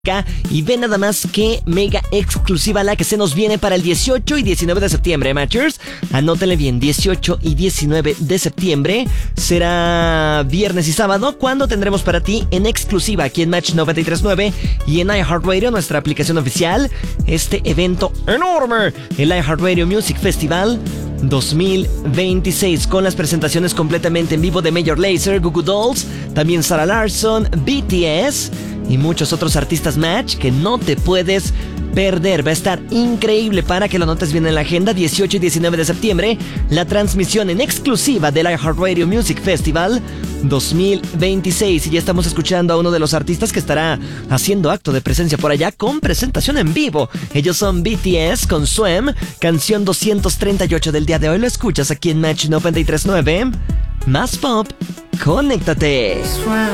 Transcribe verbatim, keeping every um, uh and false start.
Y ve nada más que mega exclusiva la que se nos viene para el dieciocho y diecinueve de septiembre, Matchers. Anótenle bien, dieciocho y diecinueve de septiembre. Será viernes y sábado cuando tendremos para ti en exclusiva aquí en Match noventa y tres punto nueve y en iHeartRadio, nuestra aplicación oficial, este evento enorme, el iHeartRadio Music Festival dos mil veintiséis, con las presentaciones completamente en vivo de Major Lazer, Goo Goo Dolls, también Sarah Larsson, B T S y muchos otros artistas Match que no te puedes perder. Va a estar increíble, para que lo notes bien en la agenda. Dieciocho y diecinueve de septiembre, la transmisión en exclusiva del iHeartRadio Music Festival dos mil veintiséis. Y ya estamos escuchando a uno de los artistas que estará haciendo acto de presencia por allá con presentación en vivo. Ellos son B T S con Swim, canción doscientos treinta y ocho del día de hoy. Lo escuchas aquí en Match noventa y tres punto nueve. Más pop, conéctate.